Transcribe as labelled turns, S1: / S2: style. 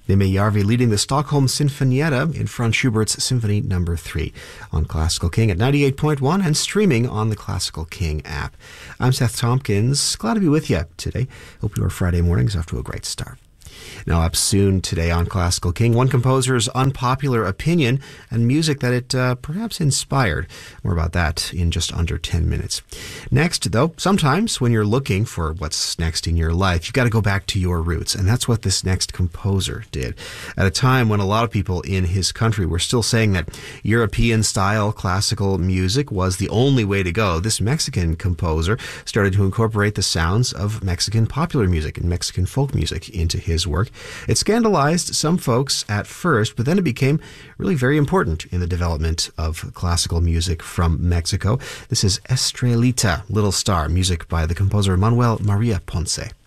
S1: Nime Järvi leading the Stockholm Sinfonietta in Franz Schubert's Symphony No. 3 on Classical King at 98.1 and streaming on the Classical King app. I'm Seth Tompkins. Glad to be with you today. Hope your Friday morning is off to a great start. Now, up soon today on Classical King, one composer's unpopular opinion and music that it perhaps inspired. More about that in just under 10 minutes. Next, though, sometimes when you're looking for what's next in your life, you've got to go back to your roots, and that's what this next composer did. At a time when a lot of people in his country were still saying that European-style classical music was the only way to go, this Mexican composer started to incorporate the sounds of Mexican popular music and Mexican folk music into his work. It scandalized some folks at first, but then it became really very important in the development of classical music from Mexico. This is Estrelita, Little Star, music by the composer Manuel Maria Ponce.